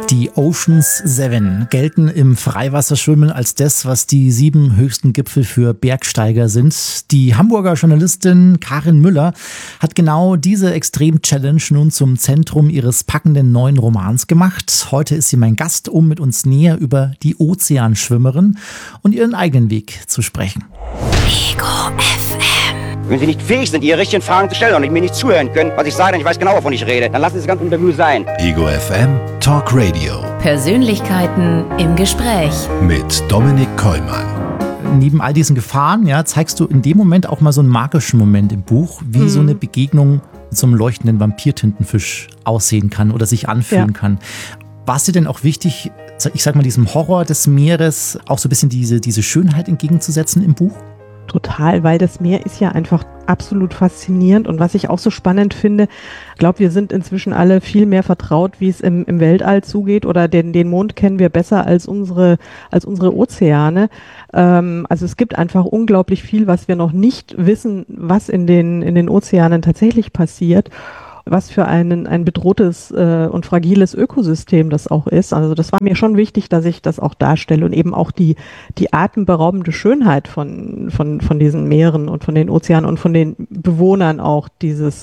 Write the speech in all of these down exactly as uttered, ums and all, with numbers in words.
Die Oceans Seven gelten im Freiwasserschwimmen als das, was die sieben höchsten Gipfel für Bergsteiger sind. Die Hamburger Journalistin Karin Müller hat genau diese Extrem-Challenge nun zum Zentrum ihres packenden neuen Romans gemacht. Heute ist sie mein Gast, um mit uns näher über die Ozeanschwimmerin und ihren eigenen Weg zu sprechen. Ego F M. Wenn Sie nicht fähig sind, Ihre richtigen Fragen zu stellen und mir nicht zuhören können, was ich sage, denn ich weiß genau, wovon ich rede, dann lassen Sie das ganze Interview sein. Ego F M Talk Radio. Persönlichkeiten im Gespräch. Mit Dominik Kollmann. Neben all diesen Gefahren, ja, zeigst du in dem Moment auch mal so einen magischen Moment im Buch, wie mhm. so eine Begegnung mit so einem leuchtenden Vampirtintenfisch aussehen kann oder sich anfühlen ja. kann. War es dir denn auch wichtig, ich sag mal, diesem Horror des Meeres auch so ein bisschen diese, diese Schönheit entgegenzusetzen im Buch? Total, weil das Meer ist ja einfach absolut faszinierend und was ich auch so spannend finde, ich glaube, wir sind inzwischen alle viel mehr vertraut, wie es im, im Weltall zugeht oder den, den Mond kennen wir besser als unsere, als unsere Ozeane. Ähm, also es gibt einfach unglaublich viel, was wir noch nicht wissen, was in den, in den Ozeanen tatsächlich passiert. Was für einen, ein bedrohtes äh, und fragiles Ökosystem das auch ist. Also das war mir schon wichtig, dass ich das auch darstelle und eben auch die, die atemberaubende Schönheit von, von, von diesen Meeren und von den Ozeanen und von den Bewohnern auch dieses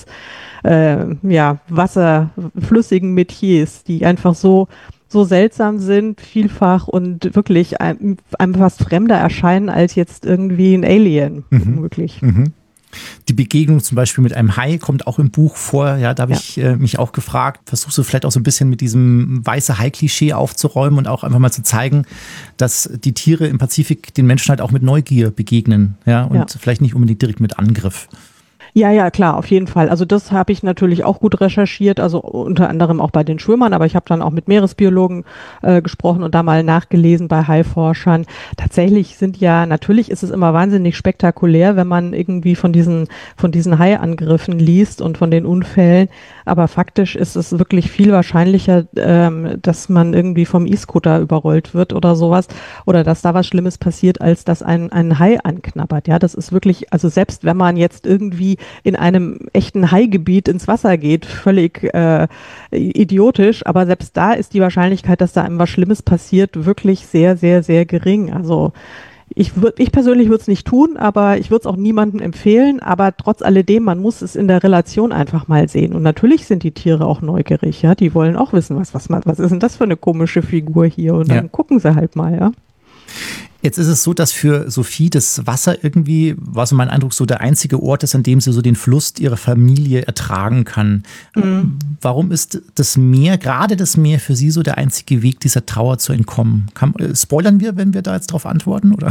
äh, ja, wasserflüssigen Metiers, die einfach so so seltsam sind, vielfach und wirklich einem, einem fast fremder erscheinen als jetzt irgendwie ein Alien. Mhm. Wirklich. Mhm. Die Begegnung zum Beispiel mit einem Hai kommt auch im Buch vor. Ja, da habe ja. ich äh, mich auch gefragt, versuchst du vielleicht auch so ein bisschen mit diesem weiße Hai-Klischee aufzuräumen und auch einfach mal zu zeigen, dass die Tiere im Pazifik den Menschen halt auch mit Neugier begegnen, ja, und ja. vielleicht nicht unbedingt direkt mit Angriff. Ja, ja, klar, auf jeden Fall. Also das habe ich natürlich auch gut recherchiert, also unter anderem auch bei den Schwimmern, aber ich habe dann auch mit Meeresbiologen äh, gesprochen und da mal nachgelesen bei Haiforschern. Tatsächlich sind ja, natürlich ist es immer wahnsinnig spektakulär, wenn man irgendwie von diesen von diesen Haiangriffen liest und von den Unfällen, aber faktisch ist es wirklich viel wahrscheinlicher, ähm, dass man irgendwie vom E-Scooter überrollt wird oder sowas oder dass da was Schlimmes passiert, als dass ein, ein Hai anknabbert. Ja, das ist wirklich, also selbst wenn man jetzt irgendwie in einem echten Haigebiet ins Wasser geht, völlig äh, idiotisch, aber selbst da ist die Wahrscheinlichkeit, dass da einem was Schlimmes passiert, wirklich sehr, sehr, sehr gering. Also ich, würd, ich persönlich würde es nicht tun, aber ich würde es auch niemandem empfehlen, aber trotz alledem, man muss es in der Relation einfach mal sehen und natürlich sind die Tiere auch neugierig, ja, die wollen auch wissen, was, was, was ist denn das für eine komische Figur hier und dann ja. gucken sie halt mal, ja. Jetzt ist es so, dass für Sophie das Wasser irgendwie, war so mein Eindruck, so der einzige Ort ist, an dem sie so den Fluss ihrer Familie ertragen kann. Mhm. Warum ist das Meer, gerade das Meer für sie so der einzige Weg, dieser Trauer zu entkommen? Kann, äh, spoilern wir, wenn wir da jetzt drauf antworten, oder?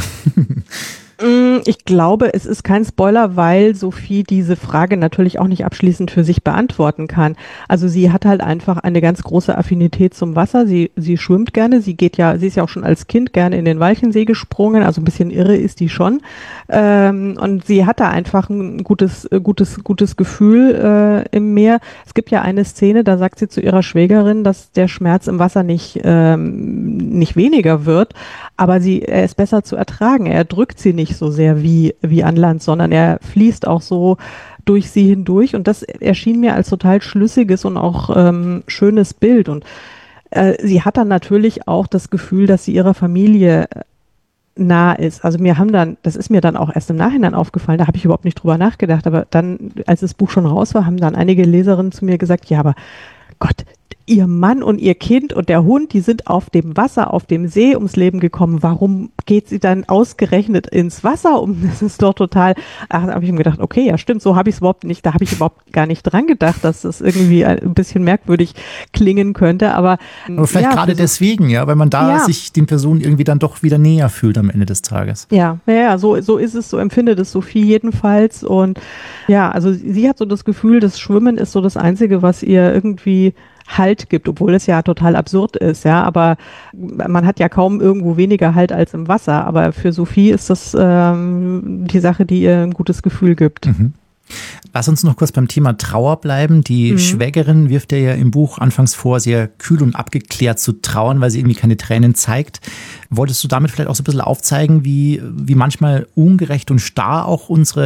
Ich glaube, es ist kein Spoiler, weil Sophie diese Frage natürlich auch nicht abschließend für sich beantworten kann. Also sie hat halt einfach eine ganz große Affinität zum Wasser. Sie, sie schwimmt gerne. Sie geht ja, sie ist ja auch schon als Kind gerne in den Walchensee gesprungen. Also ein bisschen irre ist die schon. Ähm, und sie hat da einfach ein gutes, gutes, gutes Gefühl äh, im Meer. Es gibt ja eine Szene, da sagt sie zu ihrer Schwägerin, dass der Schmerz im Wasser nicht, ähm, nicht weniger wird, aber sie, er ist besser zu ertragen. Er drückt sie nicht so sehr wie, wie an Land, sondern er fließt auch so durch sie hindurch und das erschien mir als total schlüssiges und auch ähm, schönes Bild und äh, sie hat dann natürlich auch das Gefühl, dass sie ihrer Familie nah ist. Also mir haben dann, das ist mir dann auch erst im Nachhinein aufgefallen, da habe ich überhaupt nicht drüber nachgedacht, aber dann, als das Buch schon raus war, haben dann einige Leserinnen zu mir gesagt, ja, aber Gott, ihr Mann und ihr Kind und der Hund, die sind auf dem Wasser, auf dem See ums Leben gekommen. Warum geht sie dann ausgerechnet ins Wasser um? Das ist doch total, ach, da habe ich mir gedacht, okay, ja stimmt, so habe ich es überhaupt nicht, da habe ich überhaupt gar nicht dran gedacht, dass das irgendwie ein bisschen merkwürdig klingen könnte, aber Aber vielleicht ja, gerade so, deswegen, ja, weil man da ja. sich den Personen irgendwie dann doch wieder näher fühlt am Ende des Tages. Ja, ja, so, so ist es, so empfindet es Sophie jedenfalls und ja, also sie hat so das Gefühl, das Schwimmen ist so das Einzige, was ihr irgendwie Halt gibt, obwohl es ja total absurd ist, ja, aber man hat ja kaum irgendwo weniger Halt als im Wasser, aber für Sophie ist das ähm, die Sache, die ihr ein gutes Gefühl gibt. Mhm. Lass uns noch kurz beim Thema Trauer bleiben. Die mhm. Schwägerin wirft dir ja im Buch anfangs vor, sehr kühl und abgeklärt zu trauern, weil sie irgendwie keine Tränen zeigt. Wolltest du damit vielleicht auch so ein bisschen aufzeigen, wie, wie manchmal ungerecht und starr auch unsere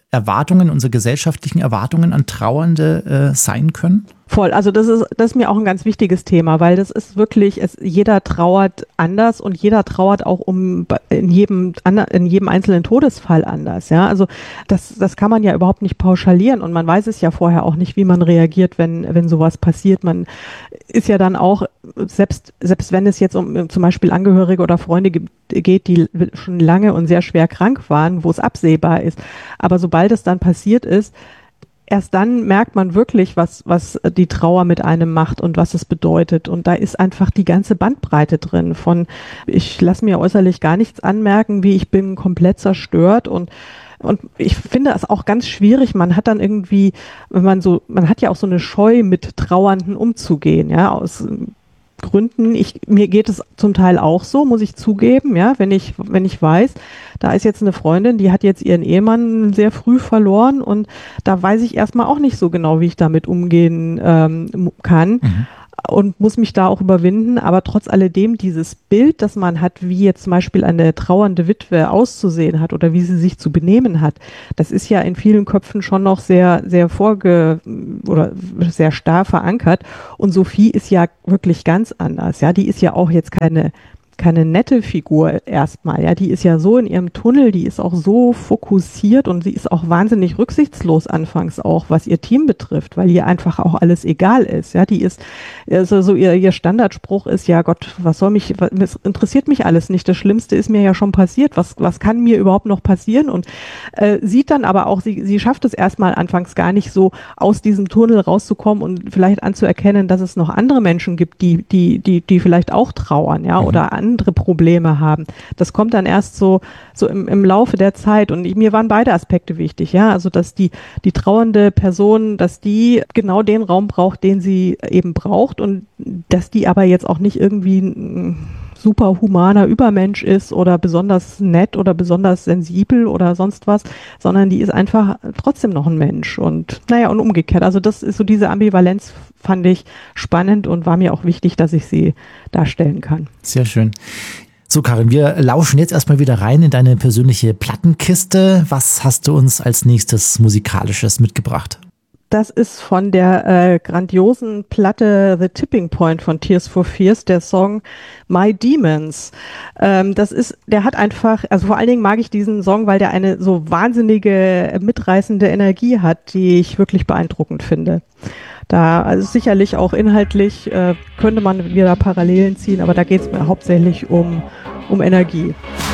Erwartungen, unsere gesellschaftlichen Erwartungen an Trauernde äh, sein können? Voll, also das ist, das ist mir auch ein ganz wichtiges Thema, weil das ist wirklich, es, jeder trauert anders und jeder trauert auch um in jedem, in jedem einzelnen Todesfall anders, ja, also das, das kann man ja überhaupt nicht pauschalieren und man weiß es ja vorher auch nicht, wie man reagiert, wenn, wenn sowas passiert. Man ist ja dann auch, selbst, selbst wenn es jetzt um zum Beispiel Angehörige oder Freunde geht, die schon lange und sehr schwer krank waren, wo es absehbar ist, aber sobald es dann passiert ist, erst dann merkt man wirklich, was, was die Trauer mit einem macht und was es bedeutet. Und da ist einfach die ganze Bandbreite drin von, ich lasse mir äußerlich gar nichts anmerken, wie ich bin komplett zerstört und Und ich finde es auch ganz schwierig. Man hat dann irgendwie, wenn man so, man hat ja auch so eine Scheu, mit Trauernden umzugehen, ja, aus Gründen. Ich, mir geht es zum Teil auch so, muss ich zugeben, ja, wenn ich, wenn ich weiß, da ist jetzt eine Freundin, die hat jetzt ihren Ehemann sehr früh verloren und da weiß ich erstmal auch nicht so genau, wie ich damit umgehen ähm, kann. Mhm. Und muss mich da auch überwinden, aber trotz alledem dieses Bild, das man hat, wie jetzt zum Beispiel eine trauernde Witwe auszusehen hat oder wie sie sich zu benehmen hat, das ist ja in vielen Köpfen schon noch sehr, sehr vorge- oder sehr starr verankert. Und Sophie ist ja wirklich ganz anders, ja, die ist ja auch jetzt keine keine nette Figur erstmal, ja, die ist ja so in ihrem Tunnel, die ist auch so fokussiert und sie ist auch wahnsinnig rücksichtslos anfangs auch, was ihr Team betrifft, weil ihr einfach auch alles egal ist, ja, die ist, also so ihr, ihr Standardspruch ist, ja Gott, was soll mich, was interessiert mich alles nicht, das Schlimmste ist mir ja schon passiert, was, was kann mir überhaupt noch passieren und äh, sieht dann aber auch, sie, sie schafft es erstmal anfangs gar nicht so, aus diesem Tunnel rauszukommen und vielleicht anzuerkennen, dass es noch andere Menschen gibt, die, die, die, die vielleicht auch trauern, ja, oder an andere Probleme haben. Das kommt dann erst so, so im, im Laufe der Zeit und ich, mir waren beide Aspekte wichtig, ja, also dass die, die trauernde Person, dass die genau den Raum braucht, den sie eben braucht und dass die aber jetzt auch nicht irgendwie ein super humaner Übermensch ist oder besonders nett oder besonders sensibel oder sonst was, sondern die ist einfach trotzdem noch ein Mensch und naja, und umgekehrt. Also das ist so diese Ambivalenz, fand ich spannend und war mir auch wichtig, dass ich sie darstellen kann. Sehr schön. So, Karin, wir lauschen jetzt erstmal wieder rein in deine persönliche Plattenkiste. Was hast du uns als nächstes Musikalisches mitgebracht? Das ist von der äh, grandiosen Platte The Tipping Point von Tears for Fears, der Song My Demons. Ähm, das ist, der hat einfach, also vor allen Dingen mag ich diesen Song, weil der eine so wahnsinnige, mitreißende Energie hat, die ich wirklich beeindruckend finde. Da, also sicherlich auch inhaltlich äh, könnte man wieder Parallelen ziehen, aber da geht es mir hauptsächlich um, um Energie.